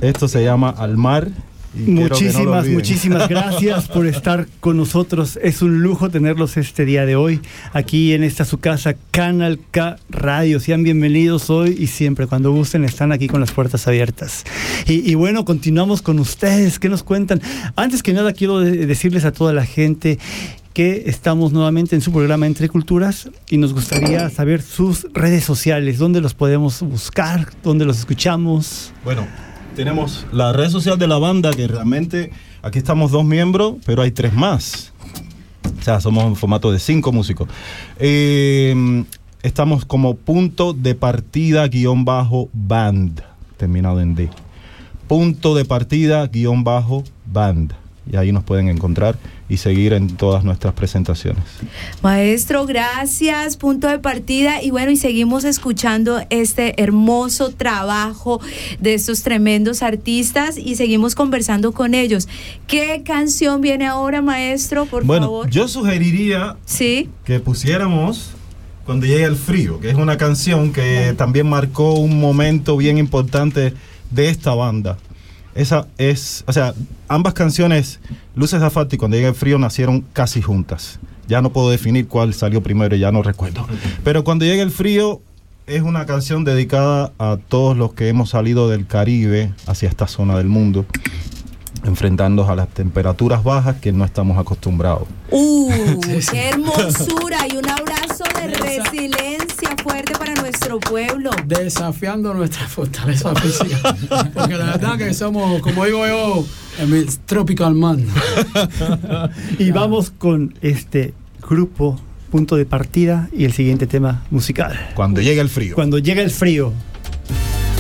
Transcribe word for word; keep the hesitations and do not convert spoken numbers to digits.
Esto se llama Al Mar. Muchísimas, no muchísimas gracias por estar con nosotros. Es un lujo tenerlos este día de hoy aquí en esta su casa, Canal K Radio. Sean bienvenidos hoy y siempre, cuando gusten, están aquí con las puertas abiertas. Y, y bueno, continuamos con ustedes. ¿Qué nos cuentan? Antes que nada, quiero de- decirles a toda la gente que estamos nuevamente en su programa Entre Culturas y nos gustaría saber sus redes sociales, dónde los podemos buscar, dónde los escuchamos. Bueno, tenemos la red social de la banda, que realmente aquí estamos dos miembros, pero hay tres más. O sea, somos en formato de cinco músicos. Eh, estamos como punto de partida guión bajo band, terminado en D. Punto de partida guión bajo band. Y ahí nos pueden encontrar y seguir en todas nuestras presentaciones. Maestro, gracias, punto de partida. Y bueno, y seguimos escuchando este hermoso trabajo de estos tremendos artistas y seguimos conversando con ellos. ¿Qué canción viene ahora, maestro, por bueno, favor? yo sugeriría Sí. que pusiéramos Cuando Llega el Frío, que es una canción que también marcó un momento bien importante de esta banda. Esa es, o sea, ambas canciones, Luces de Asfalto y Cuando Llega el Frío, nacieron casi juntas. Ya no puedo definir cuál salió primero, ya no recuerdo. Pero Cuando Llega el Frío es una canción dedicada a todos los que hemos salido del Caribe hacia esta zona del mundo, enfrentándonos a las temperaturas bajas que no estamos acostumbrados. ¡Uh! ¡Qué hermosura! Y un abrazo de resiliencia fuerte para nuestro pueblo. Desafiando nuestra fortaleza física. Porque la verdad que somos, como digo yo, el tropical man. Y vamos con este grupo, punto de partida, y el siguiente tema musical. Cuando Llega el Frío. Cuando Llega el Frío.